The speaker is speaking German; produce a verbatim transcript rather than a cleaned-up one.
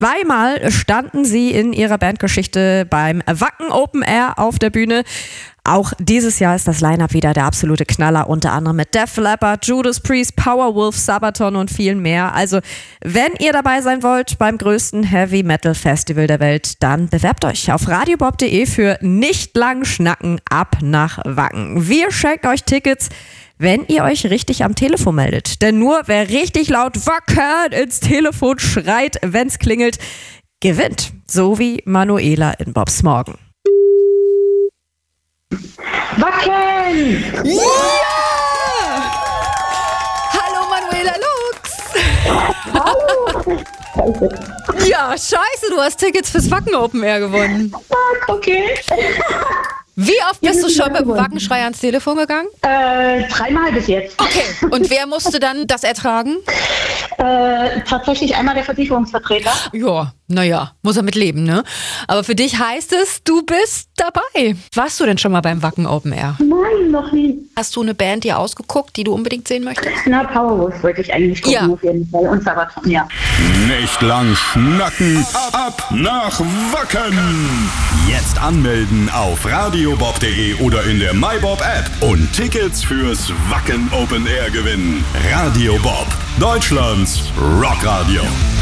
Zweimal standen sie in ihrer Bandgeschichte beim Wacken Open Air auf der Bühne. Auch dieses Jahr ist das Line-Up wieder der absolute Knaller, unter anderem mit Def Leppard, Judas Priest, Powerwolf, Sabaton und vielen mehr. Also, wenn ihr dabei sein wollt beim größten Heavy-Metal-Festival der Welt, dann bewerbt euch auf radiobob punkt de für nicht lang schnacken ab nach Wacken. Wir schenken euch Tickets, wenn ihr euch richtig am Telefon meldet. Denn nur wer richtig laut Wacken ins Telefon schreit, wenn's klingelt, gewinnt. So wie Manuela in Bobs Morgen. Wacken! Ja! Hallo Manuela Lux! Hallo! Scheiße. Ja, scheiße, du hast Tickets fürs Wacken Open Air gewonnen. Okay. Wie oft bist Ja, du schon mit dem gewonnen. Wackenschrei ans Telefon gegangen? Äh, dreimal bis jetzt. Okay. Und wer musste dann das ertragen? Äh, tatsächlich einmal der Versicherungsvertreter. Ja, naja, muss er mit leben, ne? Aber für dich heißt es, du bist dabei. Warst du denn schon mal beim Wacken Open Air? Nein, noch nie. Hast du eine Band dir ausgeguckt, die du unbedingt sehen möchtest? Na, Powerwolf wollte ich eigentlich gucken, Ja. auf jeden Fall. Und Sabaton, ja. Nicht lang schnacken, ab nach Wacken. Jetzt anmelden auf radiobob punkt de oder in der MyBob-App und Tickets fürs Wacken Open Air gewinnen. Radio Bob, Deutschlands Rockradio.